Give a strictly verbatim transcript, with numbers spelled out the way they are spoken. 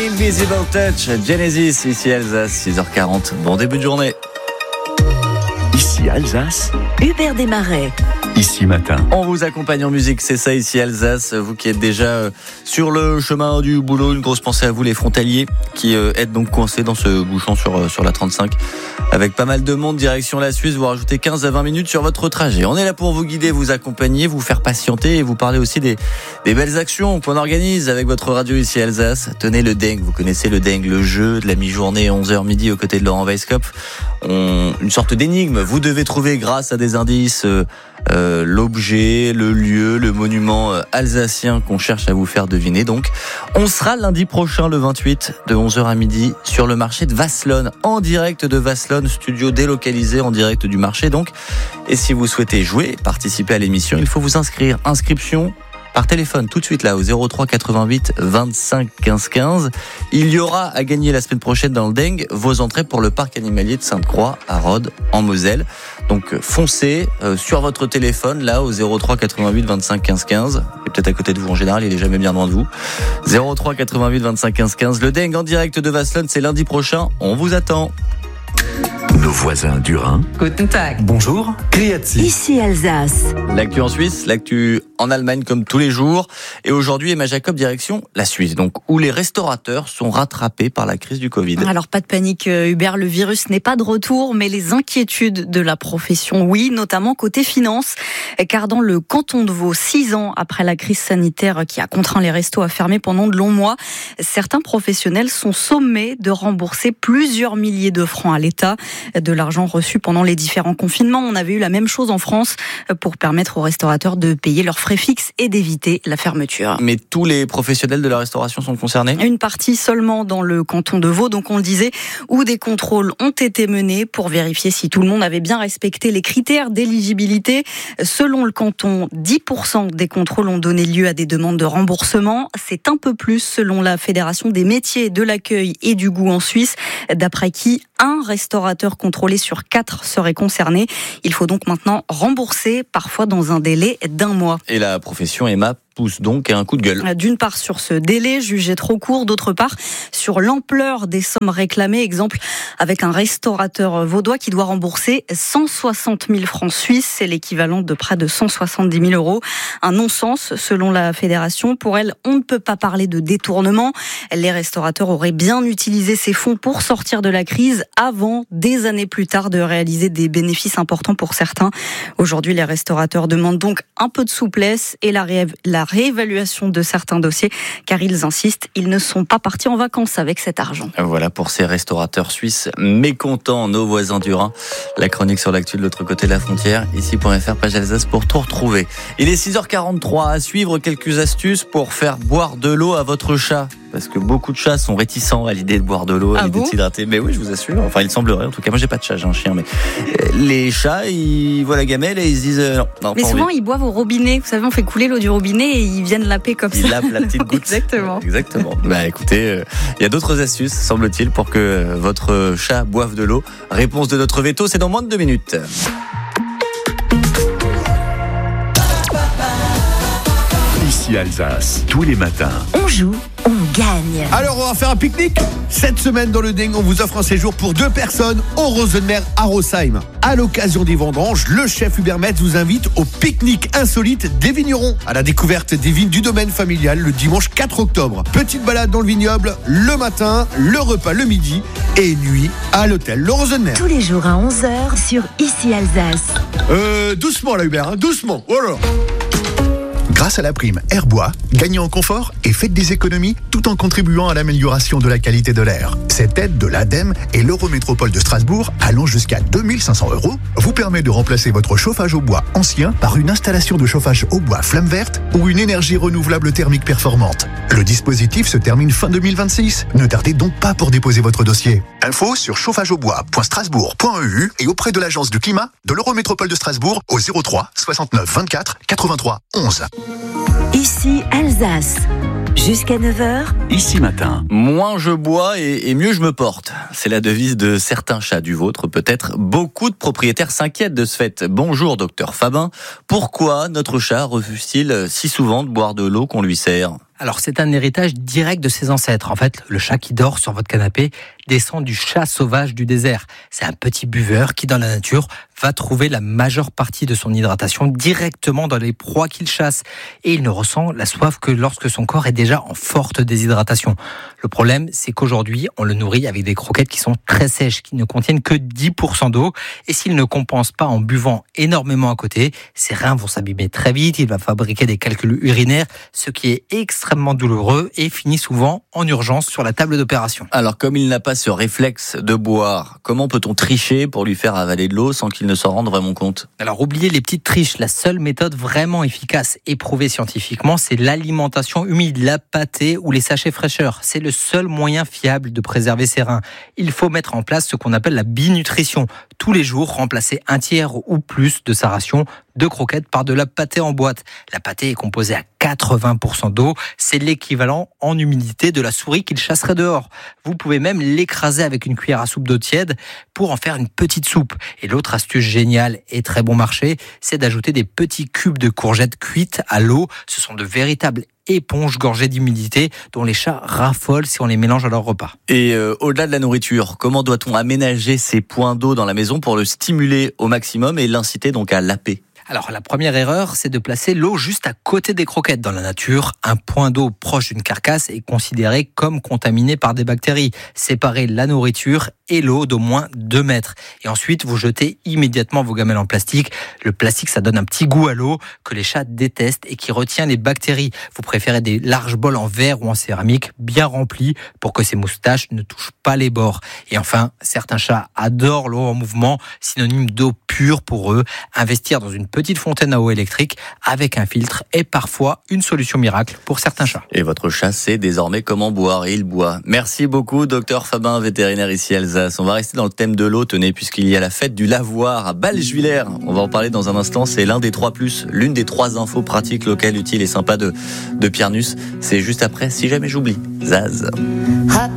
Invisible Touch, Genesis, ici Alsace, six heures quarante. Bon début de journée. Ici Alsace, Hubert Desmarais. Ici Matin. On vous accompagne en musique, c'est ça ici Alsace. Vous qui êtes déjà sur le chemin du boulot, une grosse pensée à vous les frontaliers qui êtes donc coincés dans ce bouchon sur, sur la trente-cinq. Avec pas mal de monde direction la Suisse, vous rajoutez quinze à vingt minutes sur votre trajet. On est là pour vous guider, vous accompagner, vous faire patienter et vous parler aussi des, des belles actions qu'on organise avec votre radio ici Alsace. Tenez le Deng, vous connaissez le Deng, le jeu de la mi-journée onze heures midi aux côtés de Laurent Weisskopf. On, une sorte d'énigme, vous devez trouver grâce à des indices euh, euh, l'objet, le lieu, le monument euh, alsacien qu'on cherche à vous faire deviner. Donc, on sera lundi prochain le vingt-huit de onze heures à midi sur le marché de Vasselonne, en direct de Vasselonne, studio délocalisé en direct du marché donc. Et si vous souhaitez jouer, participer à l'émission, il faut vous inscrire. Inscription par téléphone tout de suite là au zéro trois quatre-vingt-huit vingt-cinq quinze quinze. Il y aura à gagner la semaine prochaine dans le Deng vos entrées pour le parc animalier de Sainte-Croix à Rhodes en Moselle. Donc foncez euh, sur votre téléphone là au zéro trois quatre-vingt-huit vingt-cinq quinze quinze. Et peut-être à côté de vous en général, il est jamais bien loin de vous. zéro trois quatre-vingt-huit vingt-cinq quinze quinze. Le Deng en direct de Vasselonne, c'est lundi prochain. On vous attend. Nos voisins du Rhin. Guten Tag. Bonjour, Criati. Ici Alsace. L'actu en Suisse, l'actu en Allemagne comme tous les jours. Et aujourd'hui, Emma Jacob, direction la Suisse, donc où les restaurateurs sont rattrapés par la crise du Covid. Alors pas de panique Hubert, le virus n'est pas de retour, mais les inquiétudes de la profession, oui, notamment côté finance. Car dans le canton de Vaud, six ans après la crise sanitaire qui a contraint les restos à fermer pendant de longs mois, certains professionnels sont sommés de rembourser plusieurs milliers de francs à l'État de l'argent reçu pendant les différents confinements. On avait eu la même chose en France pour permettre aux restaurateurs de payer leurs frais fixes et d'éviter la fermeture. Mais tous les professionnels de la restauration sont concernés ? Une partie seulement dans le canton de Vaud, donc on le disait, où des contrôles ont été menés pour vérifier si tout le monde avait bien respecté les critères d'éligibilité. Selon le canton, dix pour cent des contrôles ont donné lieu à des demandes de remboursement. C'est un peu plus selon la Fédération des métiers de l'accueil et du goût en Suisse, d'après qui un restaurateur contrôlé sur quatre serait concerné. Il faut donc maintenant rembourser, parfois dans un délai d'un mois. Et la profession, Emma, pousse donc à un coup de gueule. D'une part sur ce délai jugé trop court, d'autre part sur l'ampleur des sommes réclamées. Exemple avec un restaurateur vaudois qui doit rembourser cent soixante mille francs suisses, c'est l'équivalent de près de cent soixante-dix mille euros. Un non-sens selon la fédération. Pour elle, on ne peut pas parler de détournement. Les restaurateurs auraient bien utilisé ces fonds pour sortir de la crise avant, des années plus tard, de réaliser des bénéfices importants pour certains. Aujourd'hui, les restaurateurs demandent donc un peu de souplesse et la, ré- la réévaluation de certains dossiers, car ils insistent, ils ne sont pas partis en vacances avec cet argent. Voilà pour ces restaurateurs suisses mécontents, nos voisins du Rhin. La chronique sur l'actu de l'autre côté de la frontière, ici.fr, page Alsace pour tout retrouver. Il est six heures quarante-trois, à suivre quelques astuces pour faire boire de l'eau à votre chat. Parce que beaucoup de chats sont réticents à l'idée de boire de l'eau, à ah l'idée bon de s'hydrater. Mais oui, je vous assure. Enfin, il semblerait. En tout cas, moi, j'ai pas de chat, j'ai un chien. Mais les chats, ils voient la gamelle et ils se disent euh, non, non. Mais pas souvent, envie. Ils boivent au robinet. Vous savez, on fait couler l'eau du robinet et ils viennent laper comme Ils ça. Ils lapent la petite goutte. Exactement. Exactement. Bah, écoutez, il euh, y a d'autres astuces, semble-t-il, pour que euh, votre chat boive de l'eau. Réponse de notre veto, c'est dans moins de deux minutes. Ici Alsace, tous les matins. On joue, on gagne. Alors on va faire un pique-nique. Cette semaine dans le Deng, on vous offre un séjour pour deux personnes au Rosenmer à Rosheim. À l'occasion des vendanges, le chef Hubert Metz vous invite au pique-nique insolite des vignerons, à la découverte des vignes du domaine familial le dimanche quatre octobre. Petite balade dans le vignoble le matin, le repas le midi et nuit à l'hôtel Le Rosenmer. Tous les jours à onze heures sur Ici Alsace. Euh, doucement là Hubert, hein, doucement. Voilà. Grâce à la prime Airbois, gagnez en confort et faites des économies tout en contribuant à l'amélioration de la qualité de l'air. Cette aide de l'ADEME et l'Eurométropole de Strasbourg, allant jusqu'à deux mille cinq cents euros, vous permet de remplacer votre chauffage au bois ancien par une installation de chauffage au bois flamme verte ou une énergie renouvelable thermique performante. Le dispositif se termine fin deux mille vingt-six. Ne tardez donc pas pour déposer votre dossier. Info sur chauffageaubois point strasbourg point e u et auprès de l'agence du climat de l'Eurométropole de Strasbourg au zéro trois soixante-neuf vingt-quatre quatre-vingt-trois onze. Ici Alsace. Jusqu'à neuf heures. Ici Matin. Moins je bois et, et mieux je me porte. C'est la devise de certains chats, du vôtre peut-être. Beaucoup de propriétaires s'inquiètent de ce fait. Bonjour docteur Fabin. Pourquoi notre chat refuse-t-il si souvent de boire de l'eau qu'on lui sert ? Alors c'est un héritage direct de ses ancêtres. En fait, le chat qui dort sur votre canapé descend du chat sauvage du désert. C'est un petit buveur qui, dans la nature, va trouver la majeure partie de son hydratation directement dans les proies qu'il chasse. Et il ne ressent la soif que lorsque son corps est déjà en forte déshydratation. Le problème, c'est qu'aujourd'hui, on le nourrit avec des croquettes qui sont très sèches, qui ne contiennent que dix pour cent d'eau. Et s'il ne compense pas en buvant énormément à côté, ses reins vont s'abîmer très vite, il va fabriquer des calculs urinaires, ce qui est extrêmement douloureux et finit souvent en urgence sur la table d'opération. Alors, comme il n'a pas ce réflexe de boire, comment peut-on tricher pour lui faire avaler de l'eau sans qu'il ne s'en rende vraiment compte ? Alors, oubliez les petites triches. La seule méthode vraiment efficace et prouvée scientifiquement, c'est l'alimentation humide, la pâtée ou les sachets fraîcheurs. C'est le seul moyen fiable de préserver ses reins. Il faut mettre en place ce qu'on appelle la binutrition. Tous les jours, remplacer un tiers ou plus de sa ration de croquettes par de la pâtée en boîte. La pâtée est composée à quatre-vingts pour cent d'eau. C'est l'équivalent en humidité de la souris qu'il chasserait dehors. Vous pouvez même l'écraser avec une cuillère à soupe d'eau tiède pour en faire une petite soupe. Et l'autre astuce géniale et très bon marché, c'est d'ajouter des petits cubes de courgettes cuites à l'eau. Ce sont de véritables éponges gorgées d'humidité dont les chats raffolent si on les mélange à leur repas. Et euh, au-delà de la nourriture, comment doit-on aménager ces points d'eau dans la maison pour le stimuler au maximum et l'inciter donc à laper ? Alors la première erreur, c'est de placer l'eau juste à côté des croquettes. Dans la nature, un point d'eau proche d'une carcasse est considéré comme contaminé par des bactéries. Séparez la nourriture et l'eau d'au moins deux mètres. Et ensuite, vous jetez immédiatement vos gamelles en plastique. Le plastique, ça donne un petit goût à l'eau que les chats détestent et qui retient les bactéries. Vous préférez des larges bols en verre ou en céramique bien remplis pour que ces moustaches ne touchent pas les bords. Et enfin, certains chats adorent l'eau en mouvement, synonyme d'eau pure pour eux. Investir dans une petite fontaine à eau électrique avec un filtre est parfois une solution miracle pour certains chats. Et votre chat sait désormais comment boire et il boit. Merci beaucoup, docteur Fabin, vétérinaire ici à Alsace. On va rester dans le thème de l'eau, tenez, puisqu'il y a la fête du lavoir à Balleswiller. On va en parler dans un instant. C'est l'un des trois plus, l'une des trois infos pratiques locales utiles et sympas de, de Pierre Nuss. C'est juste après, si jamais j'oublie. Zaz.